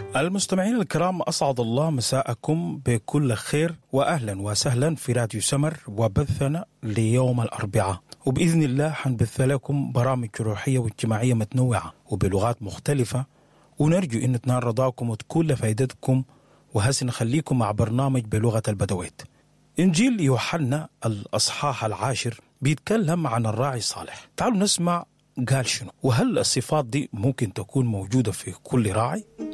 المستمعين الكرام، أسعد الله مساءكم بكل خير وأهلا وسهلا في راديو سمر وبثنا ليوم الأربعاء، وبإذن الله حنبث لكم برامج روحية واجتماعية متنوعة وبلغات مختلفة، ونرجو أن تنال رضاكم وتكون لفائدتكم، وهسه نخليكم مع برنامج بلغة البدويت. إنجيل يوحنا الأصحاح 10 بيتكلم عن الراعي الصالح. تعالوا نسمع قال شنو، وهل الصفات دي ممكن تكون موجودة في كل راعي؟